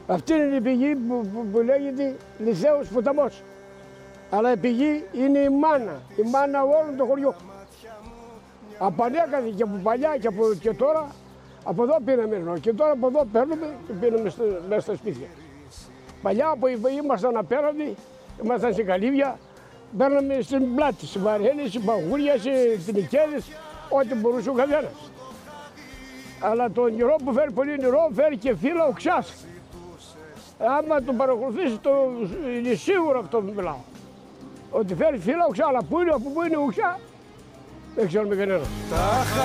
Αυτή είναι η πηγή που λέγεται Λυσαίος ποταμός. Αλλά η πηγή είναι η μάνα όλων των χωριών. Από ανέκαθεν και από παλιά και τώρα, από εδώ πήραμε νερό και τώρα από εδώ παίρνουμε και πίνουμε μέσα στα σπίτια. Παλιά που ήμασταν απέναντι, ήμασταν σε καλύβια, παίρναμε στην πλάτη, σε βαρέλες, σε παγούρια, σε τυνικέδες, ό,τι μπορούσε ο καθένας. Αλλά τον καιρό που φέρει πολύ νερό φέρει και φύλλα οξάς. Άμα τον παρακολουθήσει, είναι σίγουρο αυτό που μιλάω. Ότι φέρει φύλλα οξά, αλλά πού είναι, από πού είναι οξά, δεν ξέρουμε κανένα.